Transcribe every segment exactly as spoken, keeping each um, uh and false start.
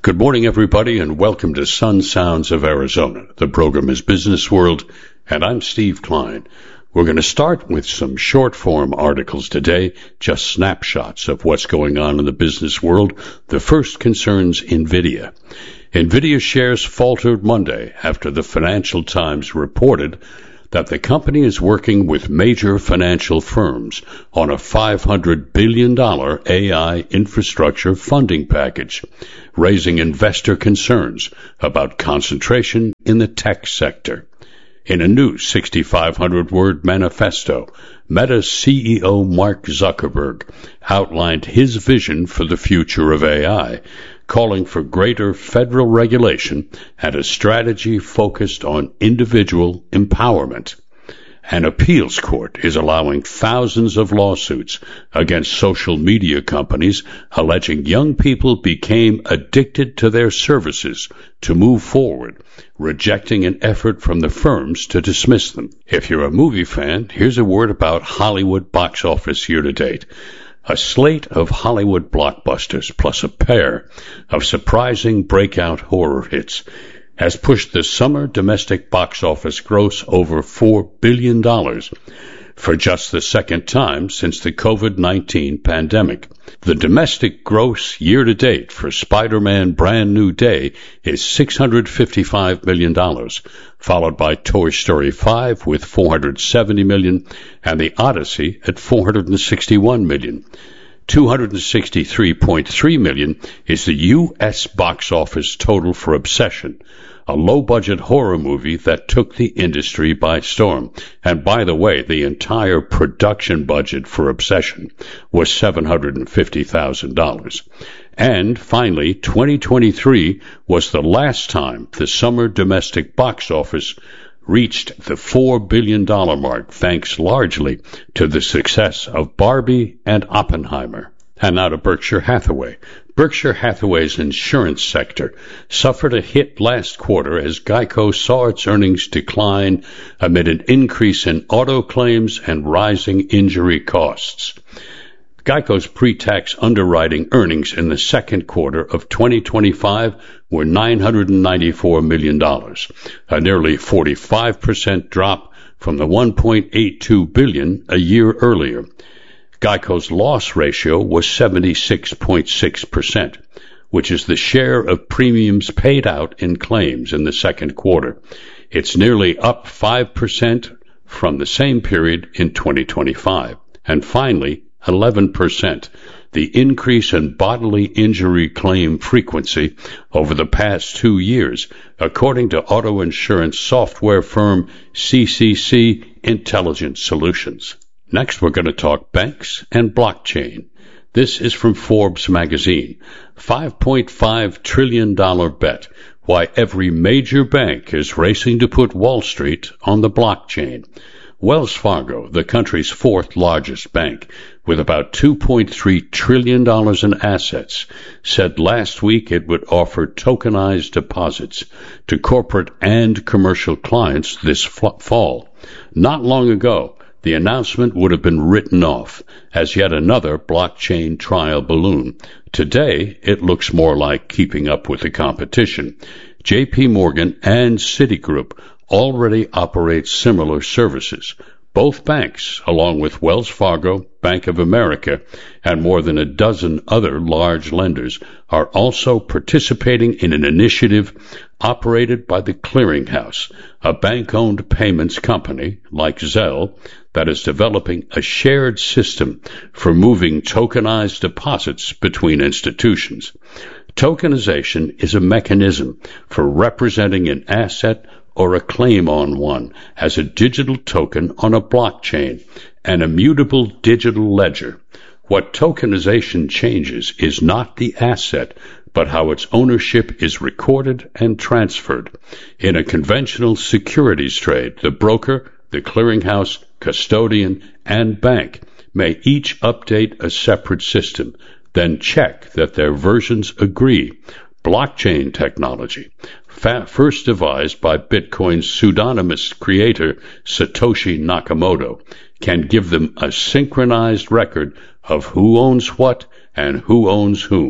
Good morning, everybody, and welcome to Sun Sounds of Arizona. The program is Business World, and I'm Steve Klein. We're going to start with some short-form articles today, just snapshots of what's going on in the business world. The first concerns NVIDIA. NVIDIA shares faltered Monday after the Financial Times reported that the company is working with major financial firms on a five hundred billion dollars A I infrastructure funding package, raising investor concerns about concentration in the tech sector. In a new sixty-five hundred word manifesto, Meta C E O Mark Zuckerberg outlined his vision for the future of A I, calling for greater federal regulation and a strategy focused on individual empowerment. An appeals court is allowing thousands of lawsuits against social media companies alleging young people became addicted to their services to move forward, rejecting an effort from the firms to dismiss them. If you're a movie fan, here's a word about Hollywood box office year-to-date. A slate of Hollywood blockbusters plus a pair of surprising breakout horror hits has pushed the summer domestic box office gross over four billion dollars for just the second time since the COVID nineteen pandemic. The domestic gross year-to-date for Spider-Man Brand New Day is six hundred fifty-five million dollars, followed by Toy Story five with four hundred seventy million dollars and The Odyssey at four hundred sixty-one million dollars. two hundred sixty-three point three million dollars is the U S box office total for Obsession, a low-budget horror movie that took the industry by storm. And by the way, the entire production budget for Obsession was seven hundred fifty thousand dollars. And finally, twenty twenty-three was the last time the summer domestic box office reached the four billion dollars mark, thanks largely to the success of Barbie and Oppenheimer. And now to Berkshire Hathaway. Berkshire Hathaway's insurance sector suffered a hit last quarter as GEICO saw its earnings decline amid an increase in auto claims and rising injury costs. GEICO's pre-tax underwriting earnings in the second quarter of twenty twenty-five were nine hundred ninety-four million dollars, a nearly forty-five percent drop from the one point eight two billion dollars a year earlier. GEICO's loss ratio was seventy-six point six percent, which is the share of premiums paid out in claims in the second quarter. It's nearly up five percent from the same period in twenty twenty-five. And finally, eleven percent, the increase in bodily injury claim frequency over the past two years, according to auto insurance software firm C C C Intelligent Solutions. Next, we're going to talk banks and blockchain. This is from Forbes magazine. five point five trillion dollars bet why every major bank is racing to put Wall Street on the blockchain. Wells Fargo, the country's fourth largest bank, with about two point three trillion dollars in assets, said last week it would offer tokenized deposits to corporate and commercial clients this fall. Not long ago, the announcement would have been written off as yet another blockchain trial balloon. Today, it looks more like keeping up with the competition. J P Morgan and Citigroup already operate similar services. Both banks, along with Wells Fargo, Bank of America, and more than a dozen other large lenders, are also participating in an initiative operated by the Clearing House, a bank-owned payments company like Zelle that is developing a shared system for moving tokenized deposits between institutions. Tokenization is a mechanism for representing an asset or a claim on one as a digital token on a blockchain, an immutable digital ledger. What tokenization changes is not the asset, but how its ownership is recorded and transferred. In a conventional securities trade, the broker, the clearinghouse, custodian, and bank may each update a separate system, then check that their versions agree. Blockchain technology, first devised by Bitcoin's pseudonymous creator Satoshi Nakamoto, can give them a synchronized record of who owns what and who owns whom.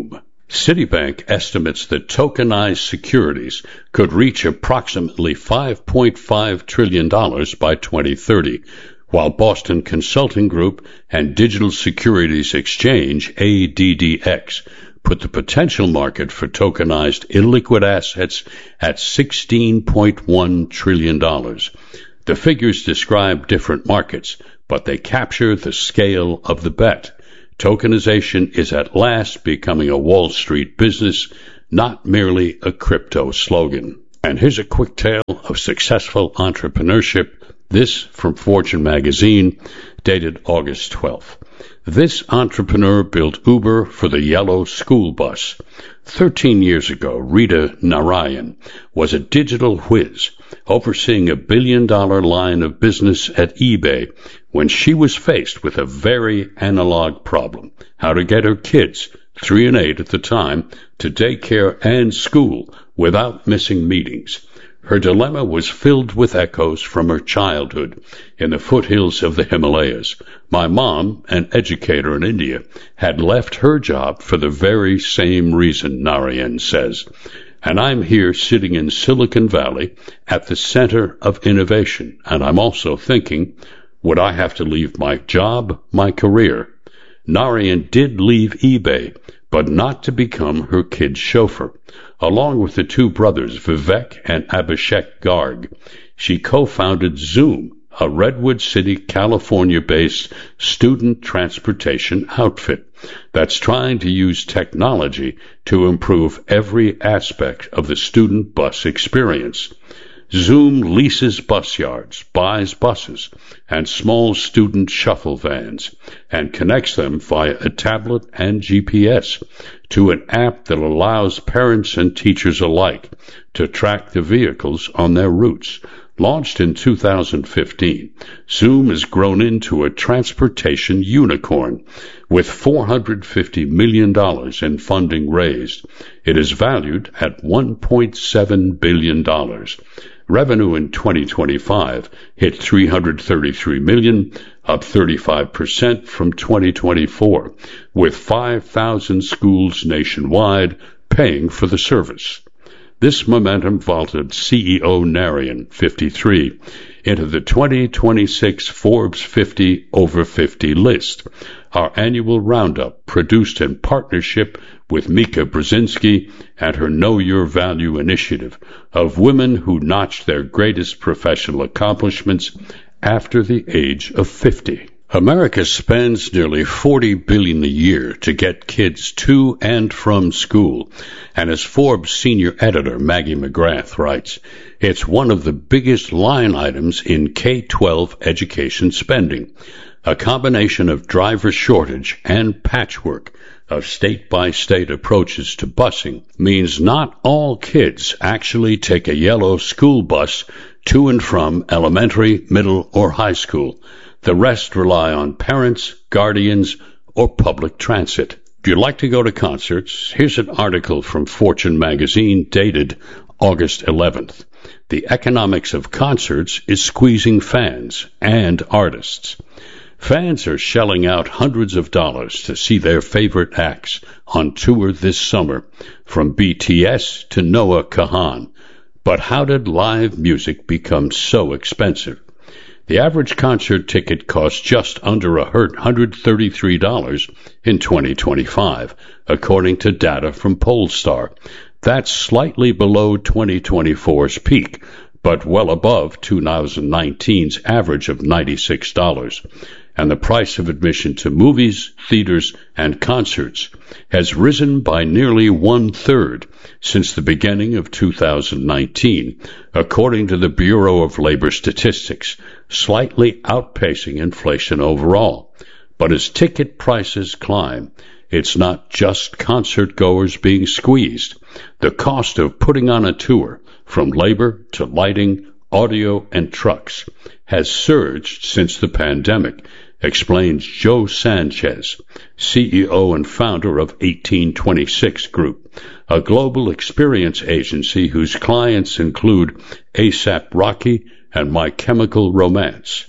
Citibank estimates that tokenized securities could reach approximately five point five trillion dollars by twenty thirty, while Boston Consulting Group and Digital Securities Exchange, A D D X, put the potential market for tokenized illiquid assets at sixteen point one trillion dollars. The figures describe different markets, but they capture the scale of the bet. Tokenization is at last becoming a Wall Street business, not merely a crypto slogan. And here's a quick tale of successful entrepreneurship. This from Fortune magazine, dated August twelfth. This entrepreneur built Uber for the yellow school bus. Thirteen years ago, Rita Narayan was a digital whiz, overseeing a billion-dollar line of business at eBay when she was faced with a very analog problem: how to get her kids, three and eight at the time, to daycare and school without missing meetings. Her dilemma was filled with echoes from her childhood in the foothills of the Himalayas. My mom, an educator in India, had left her job for the very same reason, Narayan says. And I'm here sitting in Silicon Valley at the center of innovation. And I'm also thinking, would I have to leave my job, my career? Narayan did leave eBay, but not to become her kid's chauffeur. Along with the two brothers, Vivek and Abhishek Garg, she co-founded Zoom, a Redwood City, California-based student transportation outfit that's trying to use technology to improve every aspect of the student bus experience. Zoom leases bus yards, buys buses, and small student shuttle vans, and connects them via a tablet and G P S to an app that allows parents and teachers alike to track the vehicles on their routes. Launched in two thousand fifteen, Zoom has grown into a transportation unicorn with four hundred fifty million dollars in funding raised. It is valued at one point seven billion dollars. Revenue in twenty twenty-five hit three hundred thirty-three million dollars, up thirty-five percent from twenty twenty-four, with five thousand schools nationwide paying for the service. This momentum vaulted C E O Narayan, fifty-three, into the twenty twenty-six Forbes fifty over fifty list. Our annual roundup, produced in partnership with Mika Brzezinski and her Know Your Value initiative, of women who notched their greatest professional accomplishments after the age of fifty. America spends nearly forty billion dollars a year to get kids to and from school, and as Forbes senior editor Maggie McGrath writes, it's one of the biggest line items in K twelve education spending. A combination of driver shortage and patchwork of state-by-state approaches to busing means not all kids actually take a yellow school bus to and from elementary, middle, or high school. The rest rely on parents, guardians, or public transit. If you'd like to go to concerts, here's an article from Fortune magazine dated August eleventh. The economics of concerts is squeezing fans and artists. Fans are shelling out hundreds of dollars to see their favorite acts on tour this summer, from B T S to Noah Kahan. But how did live music become so expensive? The average concert ticket costs just under one hundred thirty-three dollars in twenty twenty-five, according to data from Pollstar. That's slightly below twenty twenty-four's peak, but well above two thousand nineteen's average of ninety-six dollars. And the price of admission to movies, theaters, and concerts has risen by nearly one-third since the beginning of two thousand nineteen, according to the Bureau of Labor Statistics, slightly outpacing inflation overall. But as ticket prices climb, it's not just concert goers being squeezed. The cost of putting on a tour, from labor to lighting, audio, and trucks, has surged since the pandemic, explains Joe Sanchez, C E O and founder of eighteen twenty-six Group, a global experience agency whose clients include A$AP Rocky and My Chemical Romance.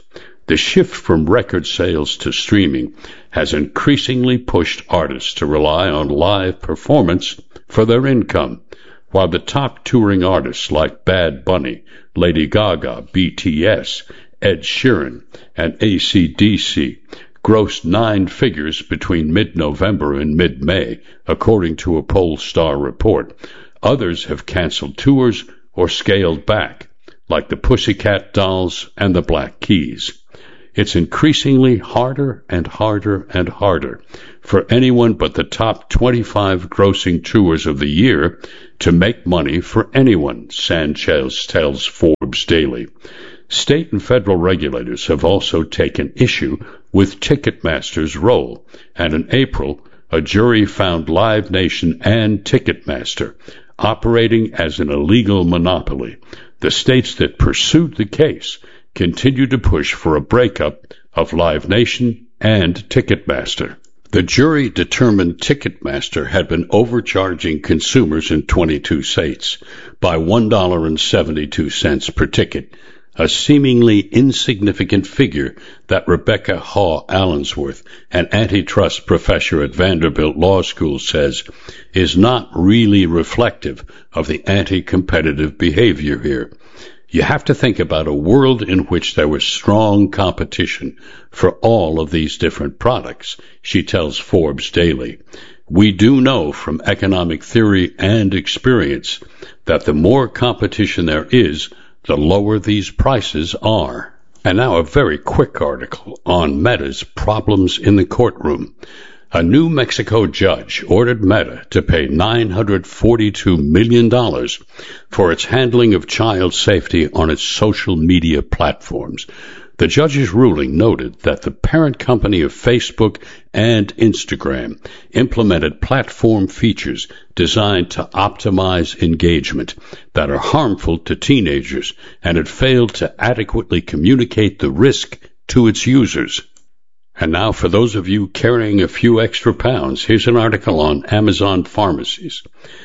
The shift from record sales to streaming has increasingly pushed artists to rely on live performance for their income, while the top touring artists like Bad Bunny, Lady Gaga, B T S, Ed Sheeran, and A C D C grossed nine figures between mid-November and mid-May, according to a Pollstar report. Others have canceled tours or scaled back, like the Pussycat Dolls and the Black Keys. It's increasingly harder and harder and harder for anyone but the top twenty-five grossing tours of the year to make money for anyone, Sanchez tells Forbes Daily. State and federal regulators have also taken issue with Ticketmaster's role, and in April, a jury found Live Nation and Ticketmaster operating as an illegal monopoly. The states that pursued the case continue to push for a breakup of Live Nation and Ticketmaster. The jury determined Ticketmaster had been overcharging consumers in twenty-two states by one dollar and seventy-two cents per ticket, a seemingly insignificant figure that Rebecca Haw Allensworth, an antitrust professor at Vanderbilt Law School, says is not really reflective of the anti-competitive behavior here. You have to think about a world in which there was strong competition for all of these different products, she tells Forbes Daily. We do know from economic theory and experience that the more competition there is, the lower these prices are. And now a very quick article on Meta's problems in the courtroom. A New Mexico judge ordered Meta to pay nine hundred forty-two million dollars for its handling of child safety on its social media platforms. The judge's ruling noted that the parent company of Facebook and Instagram implemented platform features designed to optimize engagement that are harmful to teenagers, and it failed to adequately communicate the risk to its users. And now, for those of you carrying a few extra pounds, here's an article on Amazon pharmacies.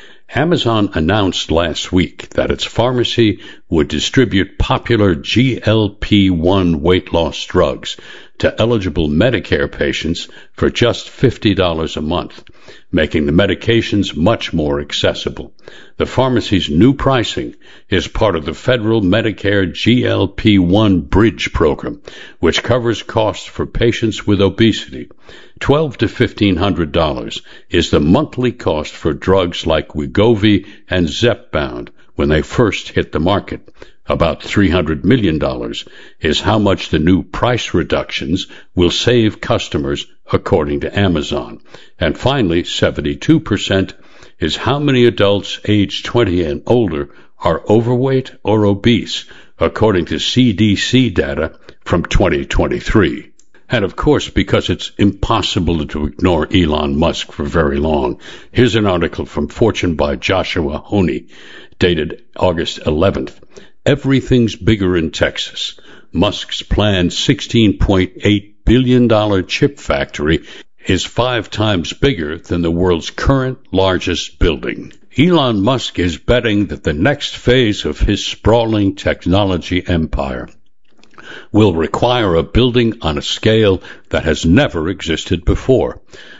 Amazon announced last week that its pharmacy would distribute popular G L P one weight loss drugs to eligible Medicare patients for just fifty dollars a month, making the medications much more accessible. The pharmacy's new pricing is part of the federal Medicare G L P one Bridge program, which covers costs for patients with obesity. Twelve to fifteen hundred dollars is the monthly cost for drugs like Wegovy and Zepbound when they first hit the market. About three hundred million dollars is how much the new price reductions will save customers, according to Amazon. And finally, seventy-two percent is how many adults aged twenty and older are overweight or obese, according to C D C data from twenty twenty-three. And of course, because it's impossible to ignore Elon Musk for very long, here's an article from Fortune by Joshua Honey, dated August eleventh. Everything's bigger in Texas. Musk's planned sixteen point eight billion dollars chip factory is five times bigger than the world's current largest building. Elon Musk is betting that the next phase of his sprawling technology empire will require a building on a scale that has never existed before.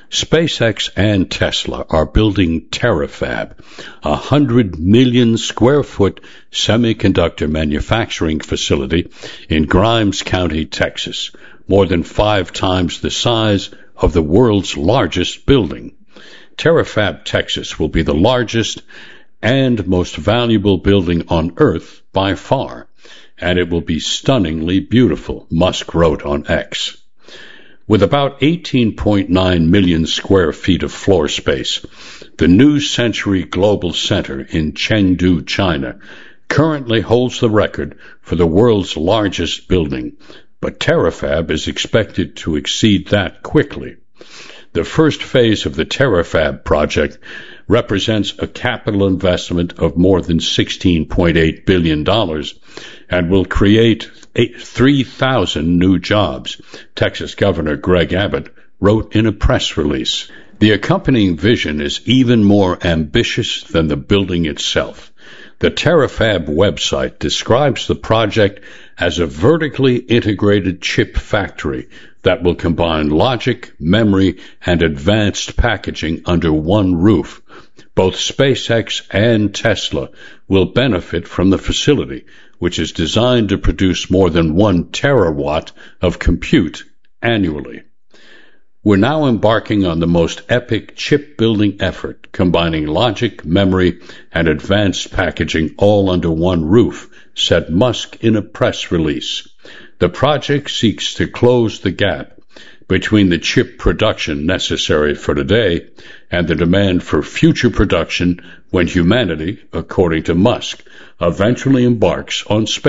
SpaceX and Tesla are building Terafab, a hundred million square foot semiconductor manufacturing facility in Grimes County, Texas, more than five times the size of the world's largest building. Terafab, Texas will be the largest and most valuable building on Earth by far, and it will be stunningly beautiful, Musk wrote on X. With about eighteen point nine million square feet of floor space, the New Century Global Center in Chengdu, China, currently holds the record for the world's largest building, but Terafab is expected to exceed that quickly. The first phase of the Terafab project represents a capital investment of more than sixteen point eight billion dollars and will create three thousand new jobs, Texas Governor Greg Abbott wrote in a press release. The accompanying vision is even more ambitious than the building itself. The Terafab website describes the project as a vertically integrated chip factory that will combine logic, memory, and advanced packaging under one roof. Both SpaceX and Tesla will benefit from the facility, which is designed to produce more than one terawatt of compute annually. We're now embarking on the most epic chip-building effort, combining logic, memory, and advanced packaging all under one roof, said Musk in a press release. The project seeks to close the gap between the chip production necessary for today and the demand for future production when humanity, according to Musk, eventually embarks on space